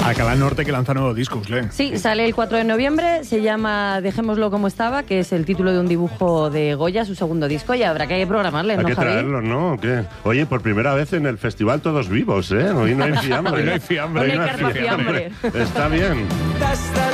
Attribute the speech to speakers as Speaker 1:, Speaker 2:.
Speaker 1: Alcalá Norte, que lanza nuevo disco, Usle.
Speaker 2: Sí, sale el 4 de noviembre, se llama Dejémoslo como estaba, que es el título de un dibujo de Goya, su segundo disco, y habrá que programarle, ¿no,
Speaker 3: Hay que
Speaker 2: Javi?
Speaker 3: traerlos, ¿no? ¿O qué? Oye, por primera vez en el festival todos vivos, ¿eh? Hoy no hay fiambre.
Speaker 1: Hoy no hay fiambre.
Speaker 2: Hoy no hay carne fiambre.
Speaker 3: Está bien.